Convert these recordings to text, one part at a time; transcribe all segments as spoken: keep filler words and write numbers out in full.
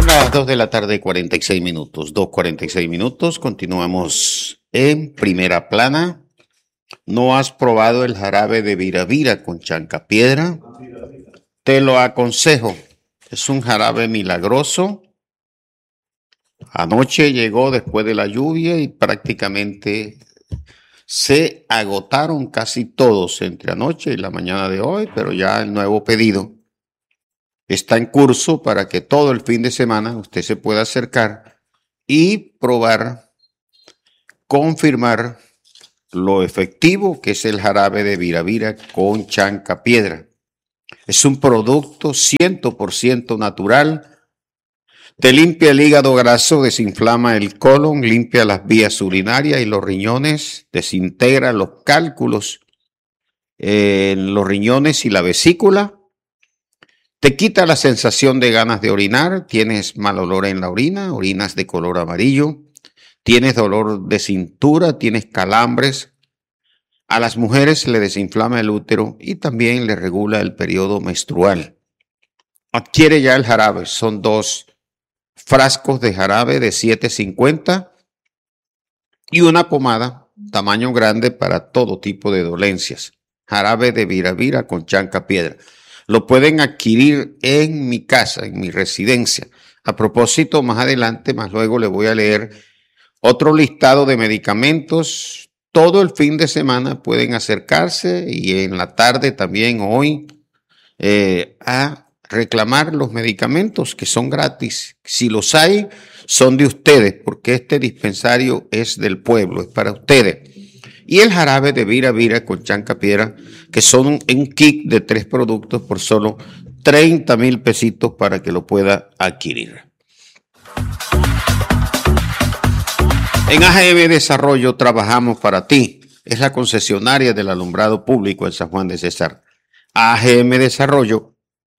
las dos de la tarde, cuarenta y seis minutos. dos cuarenta y seis minutos. Continuamos en primera plana. ¿No has probado el jarabe de viravira con chancapiedra? Te lo aconsejo. Es un jarabe milagroso. Anoche llegó después de la lluvia y prácticamente se agotaron casi todos entre anoche y la mañana de hoy, pero ya el nuevo pedido está en curso para que todo el fin de semana usted se pueda acercar y probar, confirmar lo efectivo que es el jarabe de viravira con chancapiedra. Es un producto cien por ciento natural. Te limpia el hígado graso, desinflama el colon, limpia las vías urinarias y los riñones, desintegra los cálculos en los riñones y la vesícula. Te quita la sensación de ganas de orinar, tienes mal olor en la orina, orinas de color amarillo, tienes dolor de cintura, tienes calambres. A las mujeres le desinflama el útero y también le regula el periodo menstrual. Adquiere ya el jarabe, son dos frascos de jarabe de siete cincuenta y una pomada tamaño grande para todo tipo de dolencias. Jarabe de viravira con chancapiedra. Lo pueden adquirir en mi casa, en mi residencia. A propósito, más adelante, más luego les voy a leer otro listado de medicamentos. Todo el fin de semana pueden acercarse y en la tarde también hoy eh, a reclamar los medicamentos que son gratis. Si los hay, son de ustedes, porque este dispensario es del pueblo, es para ustedes. Y el jarabe de viravira con chancapiedra, que son un kit de tres productos por solo treinta mil pesitos para que lo pueda adquirir. En A G M Desarrollo trabajamos para ti. Es la concesionaria del alumbrado público en San Juan de Cesar. A G M Desarrollo.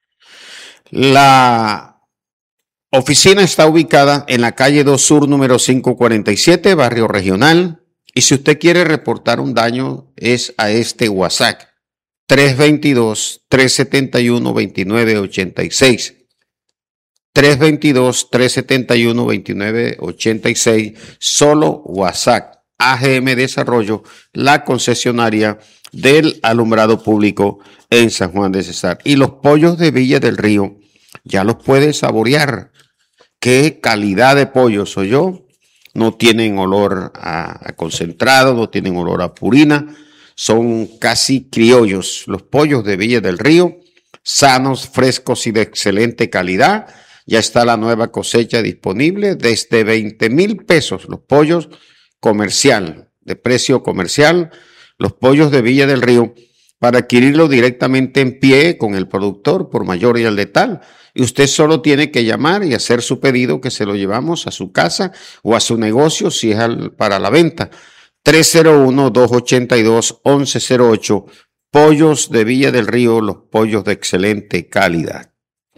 La oficina está ubicada en la calle dos Sur, número quinientos cuarenta y siete, barrio regional. Y si usted quiere reportar un daño, es a este WhatsApp, tres dos dos, tres siete uno, dos nueve ocho seis. tres dos dos, tres siete uno, dos nueve ocho seis, solo WhatsApp. A G M Desarrollo, la concesionaria del alumbrado público en San Juan de Cesar. Y los pollos de Villa del Río, ya los puedes saborear. ¿Qué calidad de pollo soy yo? No tienen olor a, a concentrado, no tienen olor a purina, son casi criollos. Los pollos de Villa del Río, sanos, frescos y de excelente calidad. Ya está la nueva cosecha disponible desde veinte mil pesos. Los pollos comercial, de precio comercial, los pollos de Villa del Río, para adquirirlo directamente en pie con el productor por mayor y al letal. Y usted solo tiene que llamar y hacer su pedido que se lo llevamos a su casa o a su negocio si es al, para la venta. tres cero uno, dos ocho dos, once cero ocho. Pollos de Villa del Río, los pollos de excelente calidad.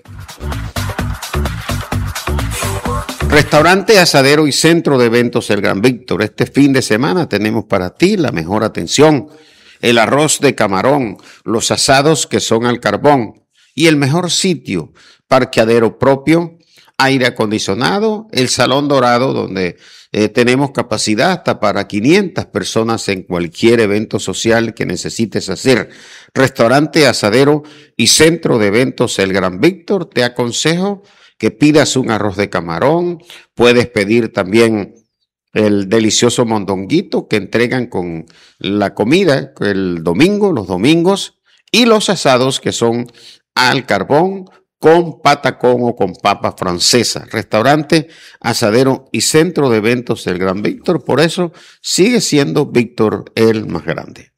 Restaurante, asadero y centro de eventos El Gran Víctor. Este fin de semana tenemos para ti la mejor atención. El arroz de camarón, los asados que son al carbón y el mejor sitio, parqueadero propio, aire acondicionado, el Salón Dorado donde eh, tenemos capacidad hasta para quinientas personas en cualquier evento social que necesites hacer. Restaurante, asadero y centro de eventos El Gran Víctor. Te aconsejo que pidas un arroz de camarón, puedes pedir también el delicioso mondonguito que entregan con la comida el domingo, los domingos, y los asados que son al carbón con patacón o con papa francesa. Restaurante, asadero y centro de eventos El Gran Víctor, por eso sigue siendo Víctor el más grande.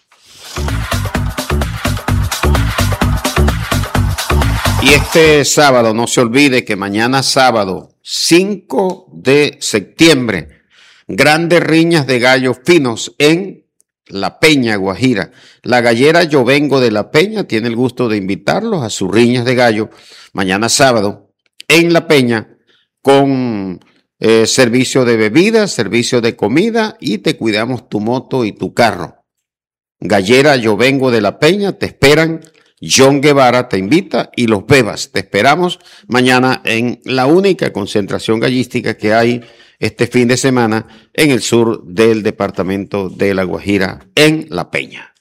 Y este sábado, no se olvide que mañana sábado, cinco de septiembre, grandes riñas de gallos finos en La Peña, Guajira. La gallera Yo Vengo de La Peña tiene el gusto de invitarlos a sus riñas de gallo mañana sábado en La Peña con eh, servicio de bebidas, servicio de comida y te cuidamos tu moto y tu carro. Gallera Yo Vengo de La Peña, te esperan John Guevara te invita y los bebas. Te esperamos mañana en la única concentración gallística que hay este fin de semana en el sur del departamento de La Guajira, en La Peña.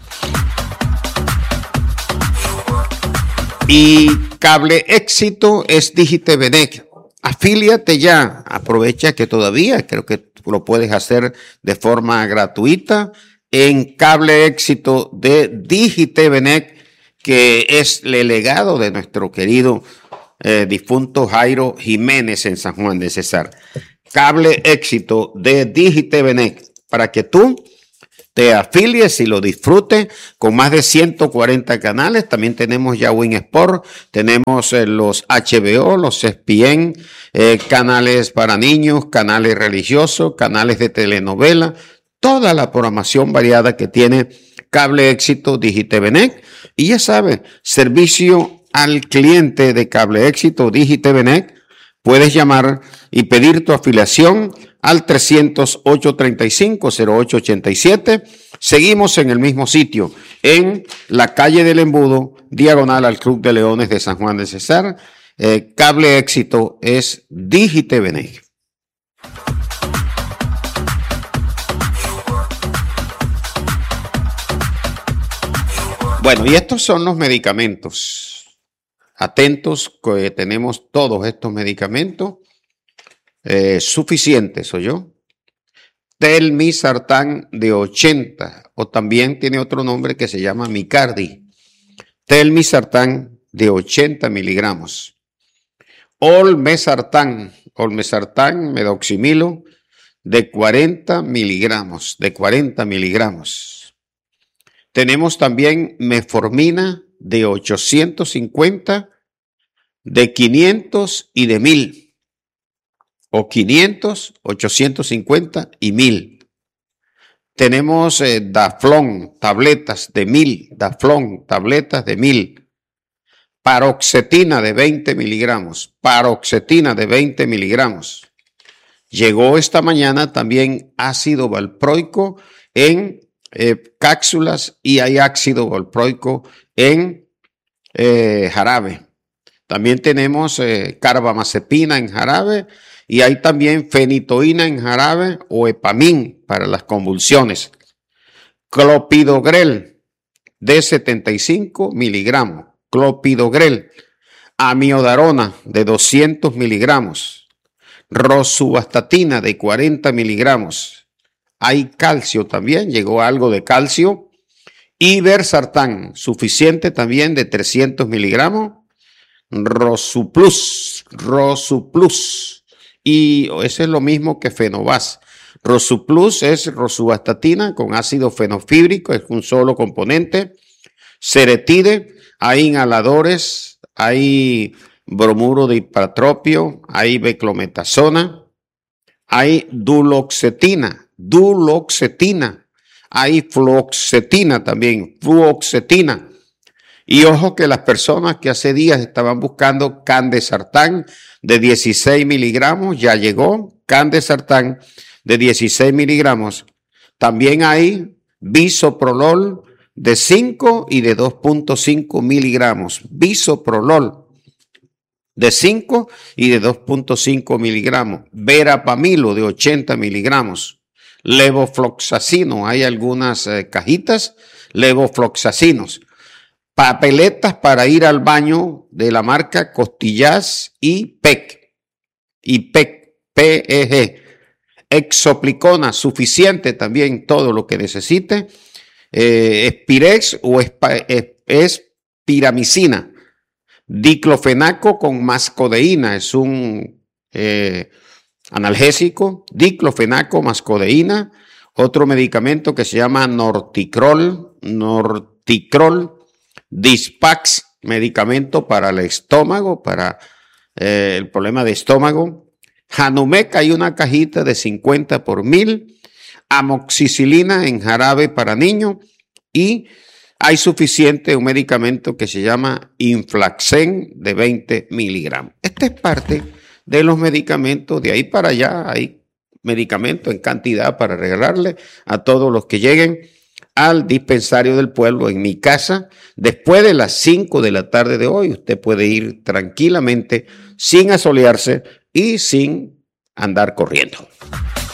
Y Cable Éxito es DigiTVNet. Afíliate ya. Aprovecha que todavía creo que lo puedes hacer de forma gratuita en Cable Éxito de DigiTVNet, que es el legado de nuestro querido eh, difunto Jairo Jiménez en San Juan de Cesar. Cable Éxito de DigiTVNet, para que tú te afilies y lo disfrutes con más de ciento cuarenta canales. También tenemos ya Win Sport, tenemos eh, los H B O, los E S P N, eh, canales para niños, canales religiosos, canales de telenovela, toda la programación variada que tiene Cable Éxito DigiTVNet. Y ya saben, servicio al cliente de Cable Éxito DigiTVNet. Puedes llamar y pedir tu afiliación al trescientos ocho, treinta y cinco, cero ocho ochenta y siete. Seguimos en el mismo sitio, en la calle del Embudo, diagonal al Club de Leones de San Juan de Cesar. Eh, Cable Éxito es DigiTVNet. Bueno, y estos son los medicamentos. Atentos, que tenemos todos estos medicamentos eh, suficientes, ¿o yo? Telmisartán de ochenta, o también tiene otro nombre que se llama Micardi. Telmisartán de ochenta miligramos. Olmesartán, olmesartán, medoximilo de cuarenta miligramos, de cuarenta miligramos. Tenemos también metformina de ochocientos cincuenta, de quinientos y de mil. O quinientos, ochocientos cincuenta y mil. Tenemos eh, Daflón, tabletas de mil. Daflón, tabletas de mil. Paroxetina de veinte miligramos. Paroxetina de veinte miligramos. Llegó esta mañana también ácido valproico en eh, cápsulas y hay ácido valproico en eh, jarabe. También tenemos eh, carbamazepina en jarabe y hay también fenitoína en jarabe o epamín para las convulsiones. Clopidogrel de setenta y cinco miligramos. Clopidogrel. Amiodarona de doscientos miligramos. Rosuvastatina de cuarenta miligramos. Hay calcio también, llegó algo de calcio. Ibersartán, suficiente también de trescientos miligramos. Rosuplus, Rosuplus. Y ese es lo mismo que Fenovas. Rosuplus es rosuvastatina con ácido fenofíbrico, es un solo componente. Ceretide, hay inhaladores, hay bromuro de hipatropio, hay beclometasona, hay duloxetina, duloxetina, hay fluoxetina también, fluoxetina. Y ojo que las personas que hace días estaban buscando candesartán de dieciséis miligramos, ya llegó candesartán de dieciséis miligramos. También hay bisoprolol de cinco y de dos punto cinco miligramos. Bisoprolol de cinco y de dos punto cinco miligramos. Verapamilo de ochenta miligramos. Levofloxacino, hay algunas eh, cajitas, levofloxacinos. Papeletas para ir al baño de la marca Costillas y P E C. Y P E C, P E G. Exoplicona, suficiente también todo lo que necesite. Eh, Espirex o espiramicina. Diclofenaco con mascodeína, es un eh, analgésico. Diclofenaco, mascodeína. Otro medicamento que se llama Norticrol, Norticrol. Dispax, medicamento para el estómago, para eh, el problema de estómago. Janumec, hay una cajita de cincuenta por mil. Amoxicilina en jarabe para niños. Y hay suficiente un medicamento que se llama Inflaxen de veinte miligramos. Esta es parte de los medicamentos. De ahí para allá hay medicamentos en cantidad para regalarle a todos los que lleguen al dispensario del pueblo en mi casa después de las cinco de la tarde de hoy. Usted puede ir tranquilamente, sin asolearse y sin andar corriendo.